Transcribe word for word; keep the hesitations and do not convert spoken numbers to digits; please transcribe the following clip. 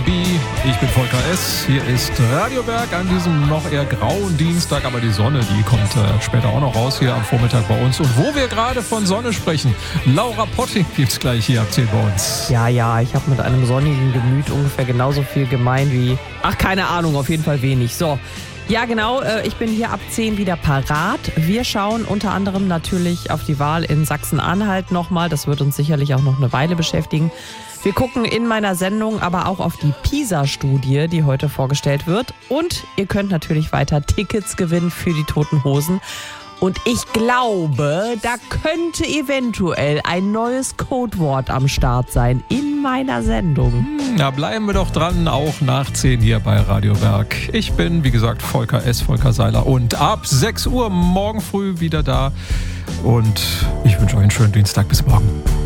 B. Ich bin Volker S. Hier ist Radio Berg an diesem noch eher grauen Dienstag, aber die Sonne, die kommt äh, später auch noch raus hier am Vormittag bei uns. Und wo wir gerade von Sonne sprechen, Laura Potting gibt's gleich hier ab zehn bei uns. Ja, ja, ich habe mit einem sonnigen Gemüt ungefähr genauso viel gemein wie, ach, keine Ahnung, auf jeden Fall wenig. So. Ja, genau, ich bin hier ab zehn wieder parat. Wir schauen unter anderem natürlich auf die Wahl in Sachsen-Anhalt nochmal. Das wird uns sicherlich auch noch eine Weile beschäftigen. Wir gucken in meiner Sendung aber auch auf die PISA-Studie, die heute vorgestellt wird. Und ihr könnt natürlich weiter Tickets gewinnen für die Toten Hosen. Und ich glaube, da könnte eventuell ein neues Codewort am Start sein in meiner Sendung. Ja, bleiben wir doch dran, auch nach zehn hier bei Radio Berg. Ich bin, wie gesagt, Volker S., Volker Seiler und ab sechs Uhr morgen früh wieder da. Und ich wünsche euch einen schönen Dienstag. Bis morgen.